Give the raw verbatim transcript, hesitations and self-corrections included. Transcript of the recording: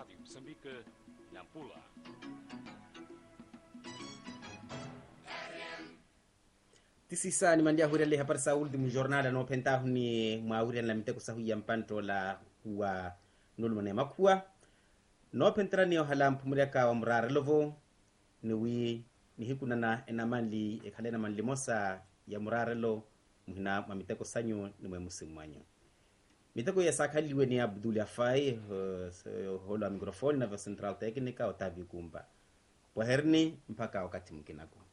Rádio Moçambique, Nampula. Tisisa ni mandia hurele hapar sa ultimu jornada no pentahu ni mwawurian la miteko sahu ya mpanto la wa nulmane makua no pentra ni ohala mpumureka wa mrara lovo ni wi ni hikunana enamanli ekhalena manli mosa ya mrara lo muhina mamiteko sanyo ni mwe musimanyo miteko ya sakhaliwe ni Abdul Afai uh, holo mikrofoni na central technica Otavi Kumba. Waherni mpaka wakati mkinako.